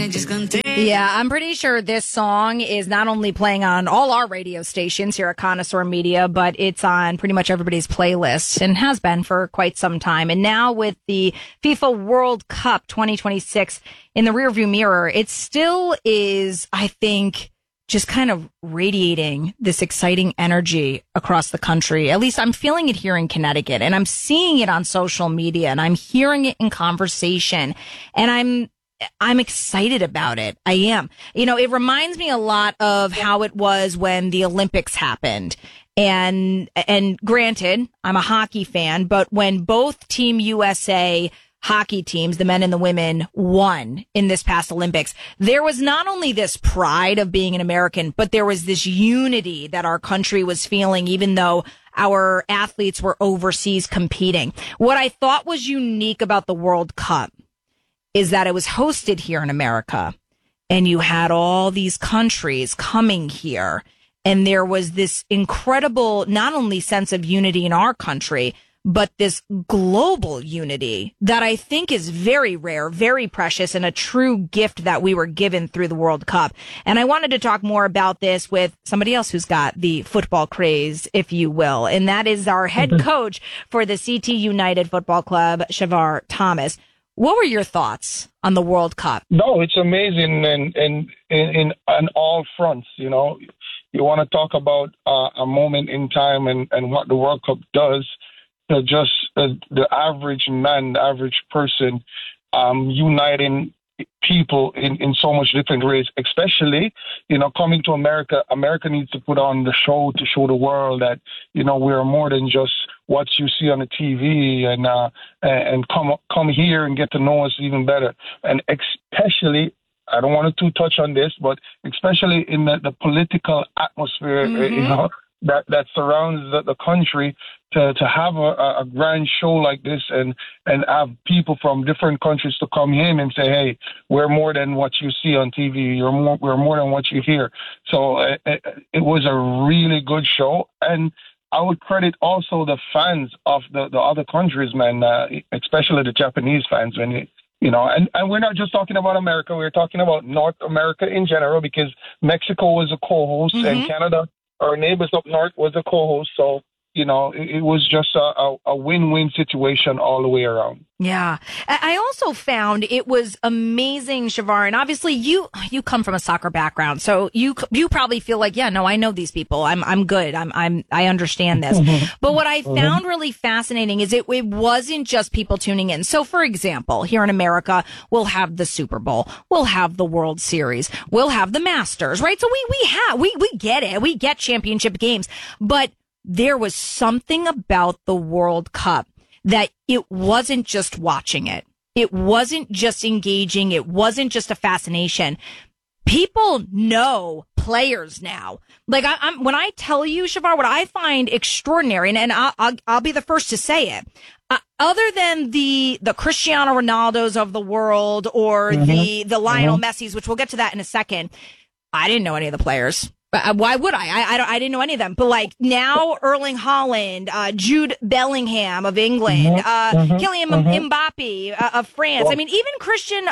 Yeah, I'm pretty sure this song is not only playing on all our radio stations here at Connoisseur Media, but it's on pretty much everybody's playlist and has been for quite some time. And now with the FIFA World Cup 2026 in the rearview mirror, it still is, I think, just kind of radiating this exciting energy across the country. At least I'm feeling it here in Connecticut, and I'm seeing it on social media, and I'm hearing it in conversation, and I'm excited about it. I am. You know, it reminds me a lot of how it was when the Olympics happened. And granted, I'm a hockey fan, but when both Team USA hockey teams, the men and the women, won in this past Olympics, there was not only this pride of being an American, but there was this unity that our country was feeling, even though our athletes were overseas competing. What I thought was unique about the World Cup is that it was hosted here in America, and you had all these countries coming here, and there was this incredible, not only sense of unity in our country, but this global unity that I think is very rare, very precious, and a true gift that we were given through the World Cup. And I wanted to talk more about this with somebody else who's got the football craze, if you will, and that is our head coach for the CT United Football Club, Shavar Thomas. What were your thoughts on the World Cup? No, it's amazing, and on all fronts. You know, you want to talk about a moment in time and what the World Cup does to just the average man, the average person, uniting people in so much different ways, especially, you know, coming to America. America needs to put on the show to show the world that, you know, we're more than just what you see on the TV, and come here and get to know us even better. And especially, I don't want to touch on this, but especially in the political atmosphere, you know, that surrounds the country, to have a grand show like this and have people from different countries to come in and say, hey, we're more than what you see on TV. We're more than what you hear. So it was a really good show. And I would credit also the fans of the other countries, man, especially the Japanese fans. You know, and we're not just talking about America. We're talking about North America in general, because Mexico was a co-host and Canada, our neighbors up north, was a co-host. So, you know, it was just a win-win situation all the way around. Yeah. I also found it was amazing, Shavar, and obviously you come from a soccer background, so you probably feel like, yeah, no, I know these people. I'm good. I understand this. But what I found really fascinating is it wasn't just people tuning in. So for example, here in America, we'll have the Super Bowl, we'll have the World Series, we'll have the Masters, right? So we get it. We get championship games, but there was something about the World Cup that it wasn't just watching it. It wasn't just engaging. It wasn't just a fascination. People know players now. Like when I tell you, Shavar, what I find extraordinary, and I'll be the first to say it. Other than the Cristiano Ronaldos of the world or the Lionel Messis, which we'll get to that in a second, I didn't know any of the players. Why would I didn't know any of them. But like now, Erling Haaland, Jude Bellingham of England, Kylian Mbappe of France. I mean, even Christian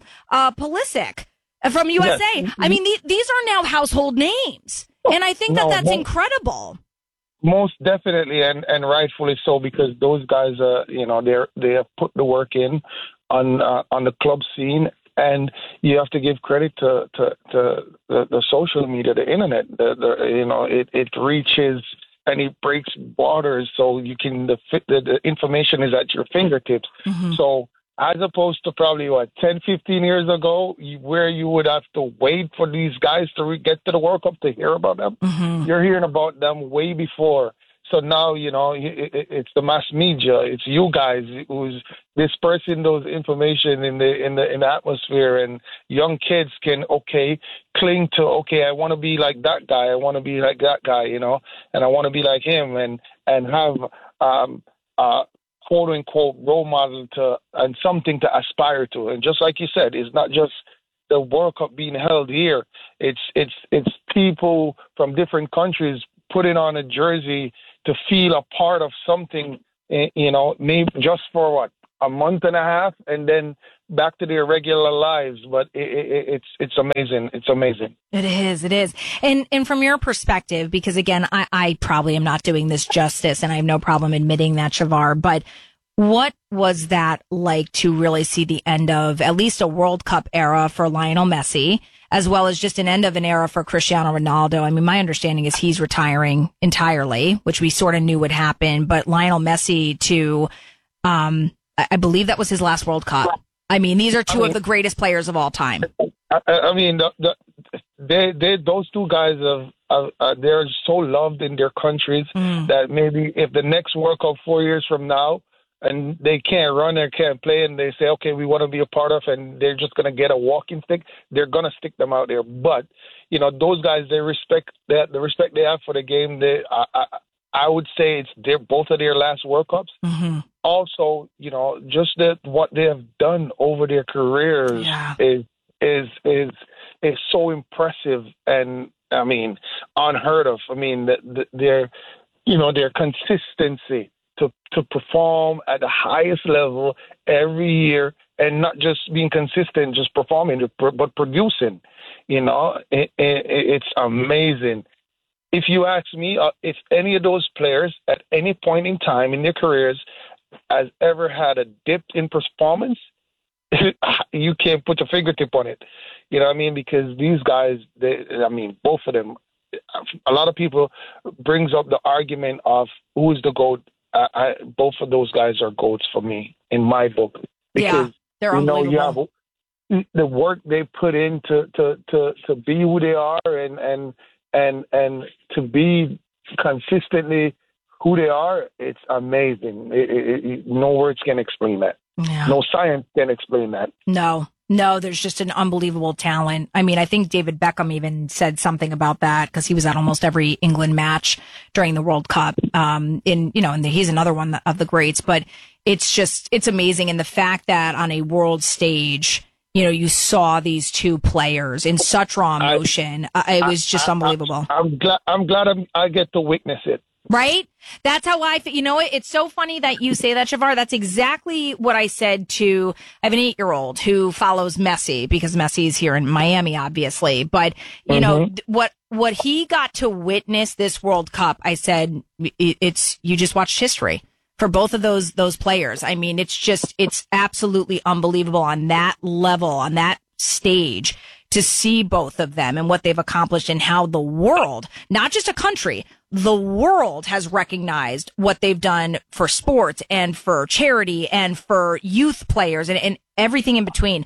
Pulisic from USA. Yes. I mean, these are now household names, and I think that's incredible. Most definitely, and rightfully so, because those guys, you know, they have put the work in on the club scene. And you have to give credit to the social media, the internet. You know, it reaches and it breaks borders, so you can the information is at your fingertips. So as opposed to probably 10, 15 years ago, where you would have to wait for these guys to get to the World Cup to hear about them, you're hearing about them way before. So now, you know, it's the mass media. It's you guys who's dispersing those information in the atmosphere, and young kids can cling to I want to be like that guy. I want to be like that guy, you know, and I want to be like him, and have quote unquote role model and something to aspire to. And just like you said, it's not just the World Cup being held here. It's people from different countries putting on a jersey to feel a part of something, you know, maybe just for a month and a half, and then back to their regular lives. But it's amazing. It's amazing. It is. It is. And from your perspective, because again, I probably am not doing this justice, and I have no problem admitting that, Shavar, but what was that like to really see the end of at least a World Cup era for Lionel Messi, as well as just an end of an era for Cristiano Ronaldo? I mean, my understanding is he's retiring entirely, which we sort of knew would happen, but Lionel Messi to, I believe that was his last World Cup. I mean, these are two of the greatest players of all time. I mean, those two guys they're so loved in their countries that maybe if the next World Cup 4 years from now, and they can't run or can't play, and they say, okay, we want to be a part of, and they're just going to get a walking stick, they're going to stick them out there. But, you know, those guys, the respect they have for the game, I would say it's both of their last World Cups. Mm-hmm. Also, you know, just what they have done over their careers is so impressive, and, I mean, unheard of. I mean, their consistency to perform at the highest level every year, and not just being consistent, just performing, but producing. You know, it's amazing. If you ask me, if any of those players at any point in time in their careers has ever had a dip in performance, you can't put your fingertip on it. You know what I mean? Because these guys, both of them, a lot of people brings up the argument of who is the GOAT. Both of those guys are GOATs for me in my book, because they're unbelievable. You have the work they put in to be who they are, and to be consistently who they are. It's amazing. No words can explain that. Yeah. No science can explain that. No, there's just an unbelievable talent. I mean, I think David Beckham even said something about that, because he was at almost every England match during the World Cup. And he's another one of the greats, but it's amazing. And the fact that on a world stage, you know, you saw these two players in such raw emotion. It was just unbelievable. I'm glad I get to witness it. Right? That's how I feel. You know, it's so funny that you say that, Shavar. That's exactly what I said to, I have an 8-year-old who follows Messi, because Messi is here in Miami, obviously. But, you know, what he got to witness this World Cup, I said, you just watched history for both of those players. I mean, it's absolutely unbelievable on that level, on that stage, to see both of them and what they've accomplished, and how the world, not just a country, the world has recognized what they've done for sports and for charity and for youth players and everything in between.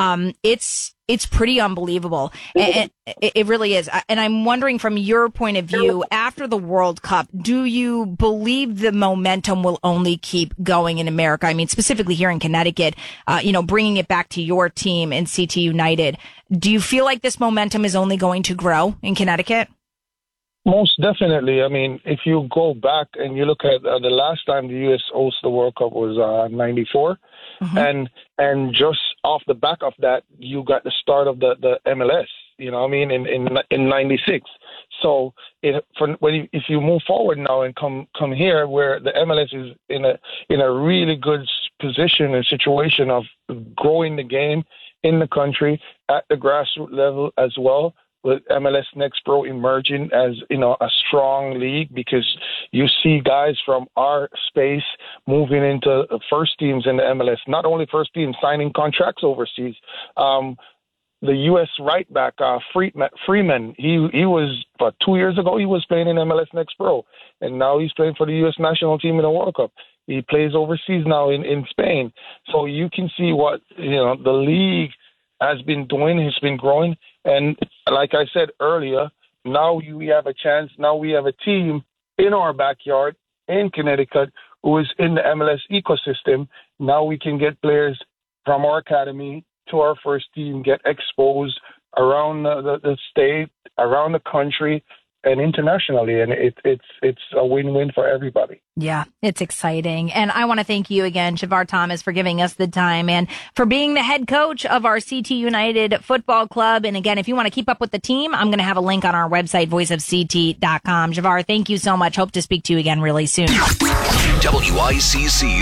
It's pretty unbelievable. And it really is. And I'm wondering, from your point of view, after the World Cup, do you believe the momentum will only keep going in America? I mean, specifically here in Connecticut, bringing it back to your team in CT United. Do you feel like this momentum is only going to grow in Connecticut? Most definitely. I mean, if you go back and you look at the last time the U.S. hosted the World Cup was 94, and just off the back of that, you got the start of the MLS. You know what I mean? In 96. So if you move forward now and come here, where the MLS is in a really good position and situation of growing the game in the country at the grassroots level as well, with MLS Next Pro emerging as, you know, a strong league, because you see guys from our space moving into first teams in the MLS. Not only first teams signing contracts overseas. The U.S. right back, Freeman, he was, 2 years ago, he was playing in MLS Next Pro, and now he's playing for the U.S. national team in the World Cup. He plays overseas now in Spain. So you can see what, you know, the league has been doing, has been growing. And like I said earlier, now we have a chance. Now we have a team in our backyard in Connecticut who is in the MLS ecosystem. Now we can get players from our academy to our first team, get exposed around the state, around the country, and internationally. And it's a win-win for everybody. Yeah, it's exciting. And I want to thank you again, Shavar Thomas, for giving us the time and for being the head coach of our CT United Football Club. And again, if you want to keep up with the team, I'm going to have a link on our website, voiceofct.com. Shavar, thank you so much. Hope to speak to you again really soon. WICC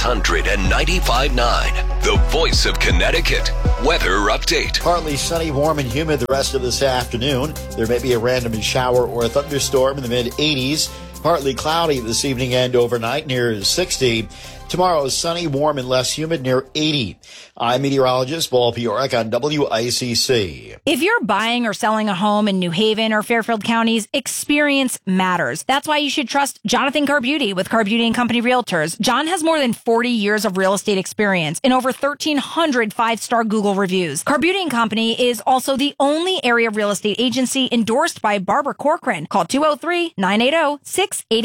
695.9, the voice of Connecticut. Weather update. Partly sunny, warm, and humid the rest of this afternoon. There may be a random shower or a thunderstorm in the mid-80s. Partly cloudy this evening and overnight near 60. Tomorrow is sunny, warm, and less humid near 80. I'm meteorologist Paul Piorek on WICC. If you're buying or selling a home in New Haven or Fairfield counties, experience matters. That's why you should trust Jonathan Carbuty with Carbuty & Company Realtors. John has more than 40 years of real estate experience and over 1,300 five-star Google reviews. Carbuty & Company is also the only area real estate agency endorsed by Barbara Corcoran. Call 203-980-6888.